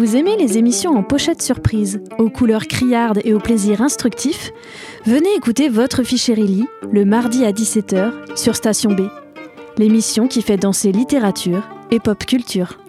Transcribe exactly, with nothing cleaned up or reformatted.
Vous aimez les émissions en pochette surprise, aux couleurs criardes et au plaisir instructif? Venez écouter Votre Fichérie le mardi à dix-sept heures sur Station B, l'émission qui fait danser littérature et pop culture.